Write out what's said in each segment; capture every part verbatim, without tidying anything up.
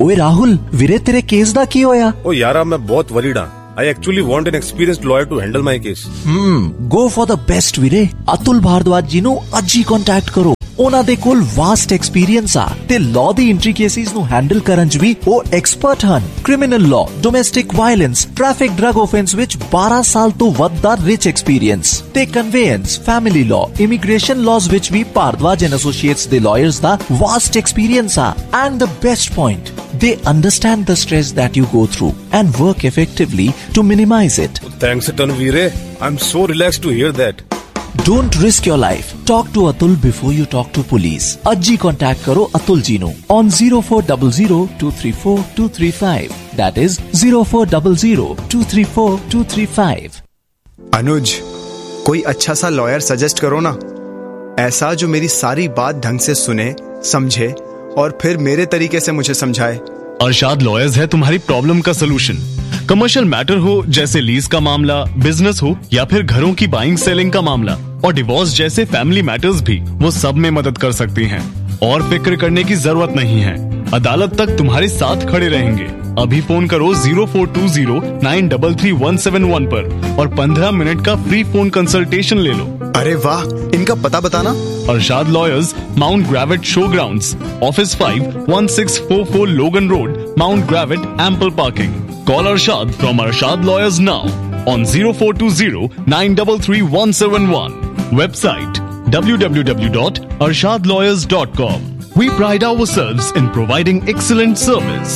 ओए राहुल, वीरे तेरे केस दा की होया? ओ यारा मैं बहुत वरीड हां। I actually want an experienced lawyer to handle my case. Hmm, go for the best ਵੀਰੇ। ਅਤੁਲ ਭਾਰਦਵਾਜ ਜੀ ਨੂੰ ਅੱਜ ਹੀ ਕੰਟੈਕਟ ਕਰੋ। ਉਹਨਾਂ ਦੇ ਕੋਲ ਵਾਸਟ ਐਕਸਪੀਰੀਅੰਸ ਆ ਤੇ ਲਾਅ ਦੀ ਐਂਟਰੀ ਕੇਸਿਸ ਨੂੰ ਹੈਂਡਲ ਕਰਨ 'ਚ ਵੀ ਉਹ ਐਕਸਪਰਟ ਹਨ। Criminal law, domestic violence, traffic drug offence ਵਿੱਚ ਬਾਰਾਂ ਸਾਲ ਤੋਂ ਵੱਧ ਦਾ ਰਿਚ ਐਕਸਪੀਰੀਅੰਸ ਤੇ ਕਨਵੇਅੰਸ, ਫੈਮਿਲੀ ਲਾਅ, ਇਮੀਗ੍ਰੇਸ਼ਨ ਲਾਜ਼ ਵਿੱਚ ਵੀ ਭਾਰਦਵਾਜ ਐਂਡ ਐਸੋਸੀਏਟਸ ਦੇ ਲਾਇਰਸ ਦਾ ਵਾਸਟ ਐਕਸਪੀਰੀਅੰਸ ਆ। And the best point, they understand the stress that you go through and work effectively to minimize it. Thanks a ton, Veere. I'm so relaxed to hear that. Don't risk your life. Talk to Atul before you talk to police. Ajji contact karo Atul ji nu on zero four zero zero two three four two three five. That is zero four zero zero two three four two three five. अनुज, कोई अच्छा सा lawyer suggest करो ना, ऐसा जो मेरी सारी बात ढंग से सुने, समझे और फिर मेरे तरीके से मुझे समझाए। अरशाद लॉयर्स है तुम्हारी प्रॉब्लम का सलूशन। कमर्शियल मैटर हो जैसे लीज का मामला, बिजनेस हो या फिर घरों की बाइंग सेलिंग का मामला और डिवोर्स जैसे फैमिली मैटर्स भी, वो सब में मदद कर सकती हैं। और फिक्र करने की जरूरत नहीं है, अदालत तक तुम्हारे साथ खड़े रहेंगे। अभी फोन करो zero four to zero nine three three one seven one पर और पंद्रह मिनट का फ्री फोन कंसल्टेशन ले लो। अरे वाह, इनका पता बताना। Arshad lawyers, mount ग्रेविट show grounds, office five one six four four लोगन road, mount ग्रेविट, ample parking. Call Arshad from Arshad Lawyers now on zero four two zero nine three three one seven one. Website w w w dot arshad lawyers dot com. We pride ourselves in providing excellent service.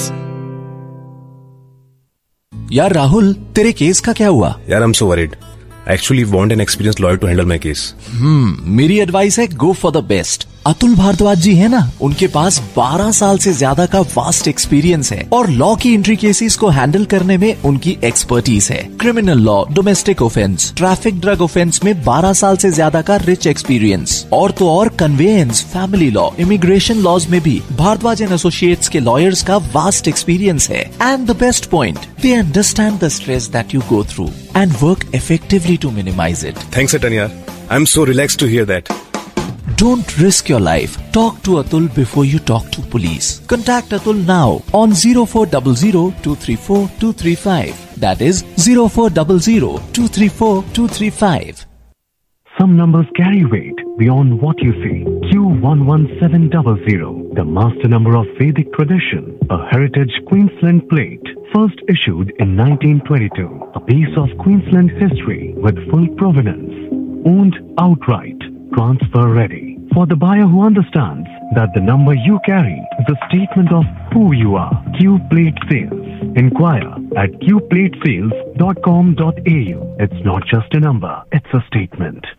यार राहुल, तेरे case का क्या हुआ? यार I'm so worried. I actually want an experienced lawyer to handle my case. Hmm, मेरी advice है go for the best. Atul Bhardwaj जी है ना, उनके पास बारह साल से ज्यादा का वास्ट एक्सपीरियंस है और लॉ की एंट्री केसेस को हैंडल करने में उनकी एक्सपर्टीज है। Criminal law, domestic offence, traffic drug offence में बारह साल से ज्यादा का रिच एक्सपीरियंस और तो और conveyance, family law, immigration laws में भी भारद्वाज एंड एसोसिएट्स के लॉयर्स का वास्ट एक्सपीरियंस है। And the best point, they understand the stress that you go through and work effectively to minimise it. Thanks a ton, yaar. I'm so relaxed to hear that. Don't risk your life. Talk to Atul before you talk to police. Contact Atul now on zero four zero zero two three four two three five. That is zero four zero zero two three four two three five. Some numbers carry weight beyond what you see. Q one one seven zero zero, the master number of Vedic tradition, a heritage Queensland plate, first issued in nineteen twenty-two. A piece of Queensland history with full provenance, owned outright, transfer ready. For the buyer who understands that the number you carry is a statement of who you are. Q Plate Sales. Inquire at q plate sales dot com dot a u. It's not just a number, it's a statement.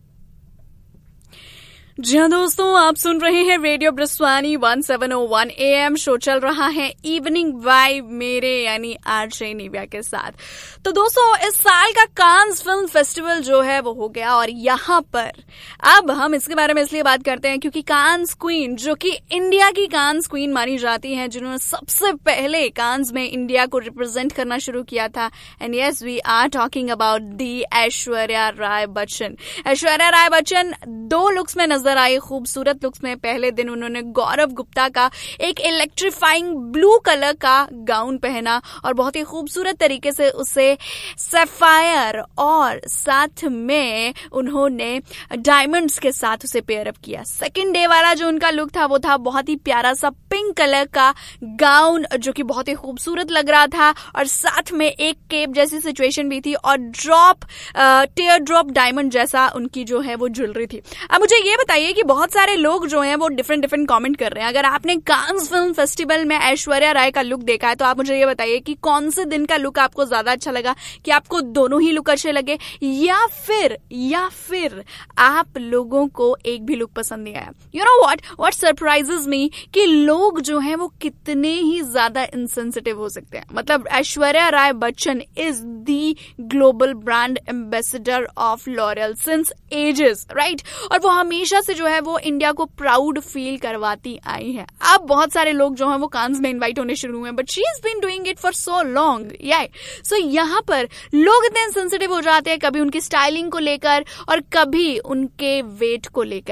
जी हाँ दोस्तों, आप सुन रहे हैं radio ब्रिस्वानी one seven O one A M. Show चल रहा है evening vibe मेरे यानी आरजे निव्या के साथ। तो दोस्तों, इस साल का कांस फिल्म फेस्टिवल जो है वो हो गया और यहाँ पर अब हम इसके बारे में इसलिए बात करते हैं क्योंकि कांस क्वीन, जो कि इंडिया की कांस क्वीन मानी जाती है, जिन्होंने सबसे पहले कांस में इंडिया को रिप्रेजेंट करना शुरू किया था, and yes we are talking about the Aishwarya Rai Bachchan. Aishwarya Rai Bachchan दो लुक्स में नजर आई, खूबसूरत लुक्स में। पहले दिन उन्होंने गौरव गुप्ता का एक इलेक्ट्रीफाइंग ब्लू कलर का गाउन पहना और बहुत ही खूबसूरत तरीके से उसे सैफायर और साथ में उन्होंने डायमंड्स के साथ उसे पेयर अप किया। सेकंड डे वाला जो उनका लुक था वो था बहुत ही प्यारा सा पिंक कलर का गाउन जो कि बहुत ही खूबसूरत लग रहा था और साथ में एक केप जैसी सिचुएशन भी थी और ड्रॉप टेयर ड्रॉप डायमंड जैसा उनकी जो है वो ज्वेलरी थी। अब मुझे ये बताइए कि बहुत सारे लोग जो हैं वो डिफरेंट डिफरेंट कमेंट कर रहे हैं। अगर आपने कांस फिल्म फेस्टिवल में ऐश्वर्या राय का लुक देखा है तो आप मुझे ये बताइए कि कौन से दिन का लुक आपको ज्यादा अच्छा लगा, कि आपको दोनों ही लुक अच्छे लगे या फिर या फिर आप लोगों को एक भी लुक पसंद नहीं आया। You know what what surprises मी कि लोग जो हैं वो कितने ही ज्यादा इनसेंसिटिव हो सकते हैं। मतलब Aishwarya Rai Bachchan is the global brand ambassador of L'Oréal since ages, right? और वो हमेशा से जो है वो इंडिया को प्राउड फील करवाती आई है। अब बहुत सारे लोग जो हैं वो कांस में इनवाइट होने शुरू हुए, but she is been doing it for so long. या सो यहाँ पर लोग इतने सेंसिटिव हो जाते हैं, कभी उनकी स्टाइलिंग को लेकर और कभी उनके वेट को लेकर।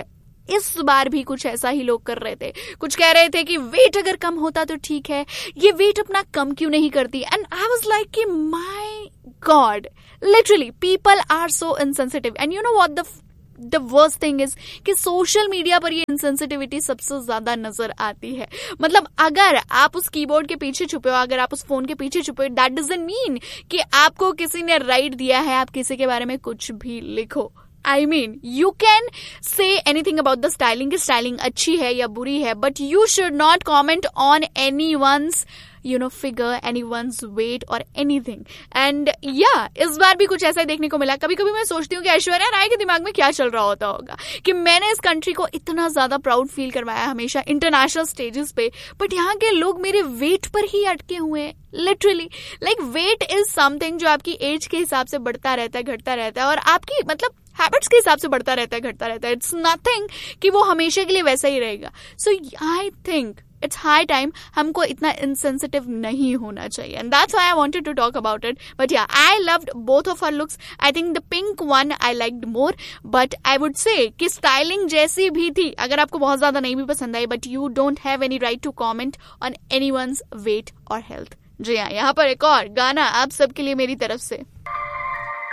इस बार भी कुछ ऐसा ही लोग कर रहे थे। कुछ कह रहे थे कि वेट अगर कम होता तो ठीक है, ये वेट अपना कम क्यों नहीं करती। एंड आई वाज लाइक कि my God, literally people are so insensitive. And you know what the the worst thing is कि सोशल मीडिया पर ये इनसेंसिटिविटी सबसे ज्यादा नजर आती है। मतलब अगर आप उस कीबोर्ड के पीछे छुपे हो, अगर आप उस फोन के पीछे छुपे हो, दैट डजंट मीन कि आपको किसी ने राइट दिया है आप किसी के बारे में कुछ भी लिखो। I mean you can say anything about the styling कि स्टाइलिंग अच्छी है या बुरी है, but you should not comment on any once you know figure, any once wait और एनीथिंग। एंड या इस बार भी कुछ ऐसा ही देखने को मिला। कभी कभी मैं सोचती हूँ कि ऐश्वर्या राय के दिमाग में क्या चल रहा होता होगा कि मैंने इस कंट्री को इतना ज्यादा प्राउड फील करवाया हमेशा इंटरनेशनल स्टेजेस पे, बट यहाँ के लोग मेरे वेट पर ही अटके हुए हैं। Literally like wait is something जो आपकी एज के हिसाब से बढ़ता रहता है, घटता रहता है, और आपकी मतलब हैबिट्स के हिसाब से बढ़ता रहता है, घटता रहता है। इट्स नथिंग कि वो हमेशा के लिए वैसा ही रहेगा। सो I think it's high time हमको इतना insensitive नहीं होना चाहिए, and that's why I wanted to talk about it. But yeah, I loved both of her looks. I think the pink one I liked more, but I would say कि styling जैसी भी थी, अगर आपको बहुत ज्यादा नहीं भी पसंद आई, but you don't have any right to comment on anyone's weight or health. जी हाँ, यहाँ पर एक और गाना आप सबके लिए मेरी तरफ से।